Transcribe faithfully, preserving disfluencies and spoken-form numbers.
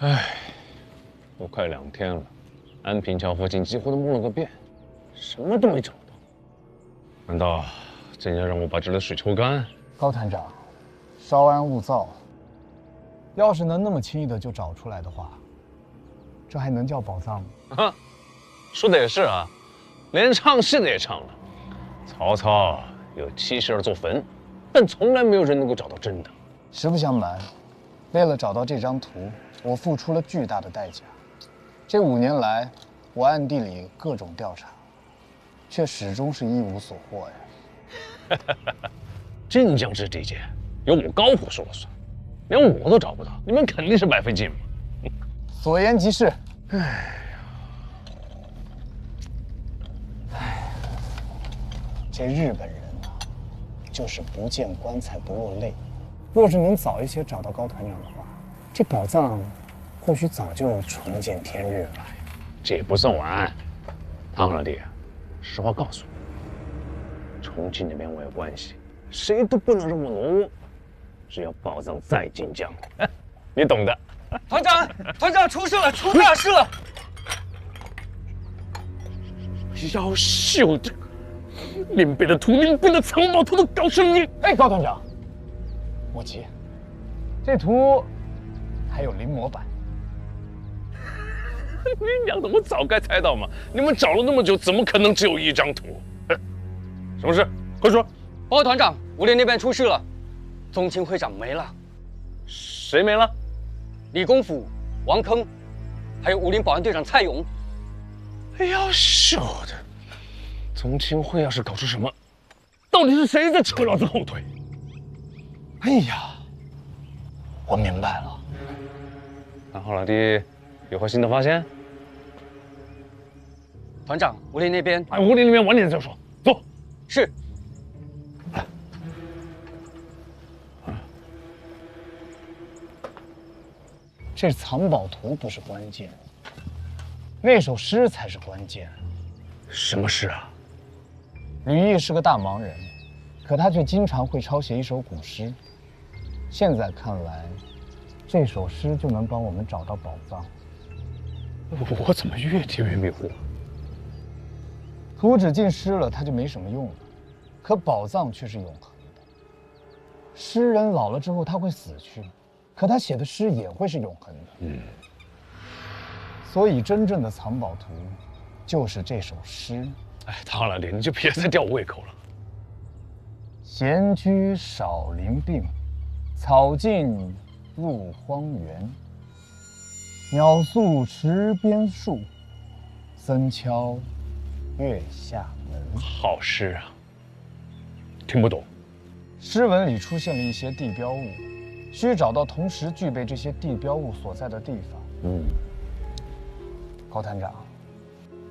唉，都快两天了，安平桥附近几乎都摸了个遍，什么都没找到。难道真要让我把这里的水抽干？ 高团长，稍安勿躁。要是能那么轻易的就找出来的话，这还能叫宝藏吗？ 啊，说的也是啊，连唱戏的也唱了。曹操有七十二座坟，但从来没有人能够找到真的。 实不相瞒，为了找到这张图，我付出了巨大的代价。这五年来，我暗地里各种调查，却始终是一无所获呀。 晋江之地界，由我高虎说了算，连我都找不到，你们肯定是白费劲嘛。 所言极是。 哎呀， 哎，这日本人啊，就是不见棺材不落泪。若是能早一些找到高团长的话，这宝藏或许早就重见天日了。 这也不算晚。唐老弟，实话告诉你，重庆那边我有关系，谁都不能让我挪窝。只要宝藏在晋江，你懂的。 团长，团长出事了，出大事了！ 要秀的，林北的图，林北的藏宝图都搞成你！ 哎，高团长，莫急，这图还有临摹版。 你娘的，我早该猜到嘛！你们找了那么久，怎么可能只有一张图？什么事？快说！ 报告团长，武林那边出事了，宗庆会长没了。 谁没了？ 李公甫、王铿，还有武林保安队长蔡勇。 哎呀，秀的！宗庆会要是搞出什么，到底是谁在扯老子后腿？ 哎呀，我明白了。 那浩老弟有何新的发现？ 团长，武林那边…… 哎，武林那边晚点再说。走。 是。 这藏宝图不是关键，那首诗才是关键。 什么诗啊？ 吕毅是个大忙人，可他却经常会抄写一首古诗。现在看来，这首诗就能帮我们找到宝藏。 我怎么越听越迷糊？ 图纸进诗了，它就没什么用了，可宝藏却是永恒的。诗人老了之后他会死去，可他写的诗也会是永恒的。嗯。所以真正的藏宝图，就是这首诗。 哎，唐老弟，你就别再吊我胃口了。 闲居少林病，草尽入荒原。鸟宿池边树，僧敲月下门。 好诗啊，听不懂。 诗文里出现了一些地标物，需找到同时具备这些地标物所在的地方。嗯，高团长。